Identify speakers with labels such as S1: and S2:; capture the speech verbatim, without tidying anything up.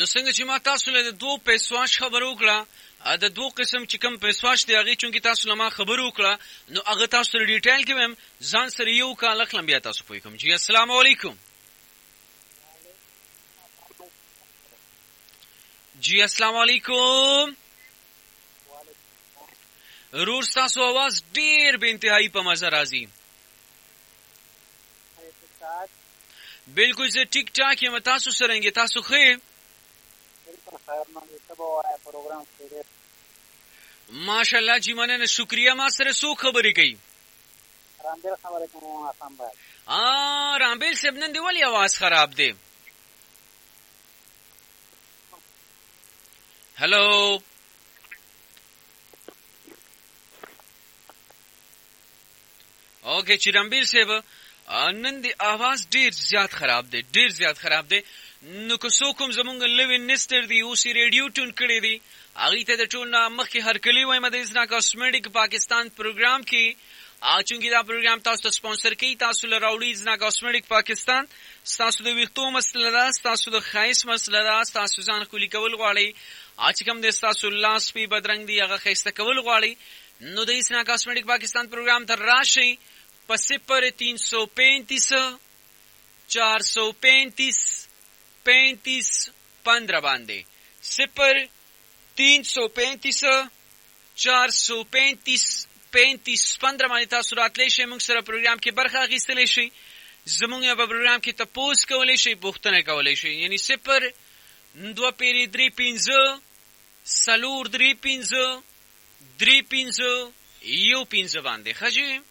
S1: څنګه چې ما تاسو له دوه پیسواش خبر وکړه د دوه قسم چې کوم پیسواش دی هغه چونکی تاسو له ما خبر وکړه نو هغه تاسو ته ډیټیل کې هم ځان سره یو کال خلم بیا تاسو پوي کوم جی السلام علیکم جی السلام علیکم رور تاسو आवाज ډیر به انتهایی په مزه راځي بالکل زه ټیک ټاک یم تاسو سره تاسو خې ماشاءالله جی مننه شکریہ ما سره سو خبرې کوي
S2: رامبیل خبرې کوم آسان بای
S1: ا رامبیل صاحب نن دی ولی आवाज خراب دی هلو اوکے چې رامبیل صاحب نن دی आवाज ډیر زیات خراب دی ډیر زیات خراب دی نو که څوک زمونږ لوین نستر دی او سی ریډیو ټون کړی دی هغه ته د ټول مخکې هر کلی وایم د اسنا کاسمیټک پاکستان پروګرام کې اچونګي دا پروګرام تاسو ته سپانسر کوي تاسو له راوړي اسنا کاسمیټک پاکستان تاسو د ویښتو مسله ده تاسو د خایس مسله ده تاسو ځان خولي کول غواړي اچ کوم د تاسو لاس په بدرنګ دی هغه خیسته کول غواړي نو د اسنا کاسمیټک پاکستان پروګرام ته راشي په صفر تین سو پینتیس چار سو پینتیس پینتیس پندرہ باندې صفر تین سو پینتیس چار سو پینتیس پینتیس پندرہ باندې تاسو راتلی شئ موږ سره پروګرام کې برخه اخیستلی شئ زموږ په پروګرام کې تپوس کولی شئ پوښتنه کولی شئ یعنی صفر دوه پیرې درې پنځه څلور درې پنځه درې پنځه یو پنځه باندې ښه جي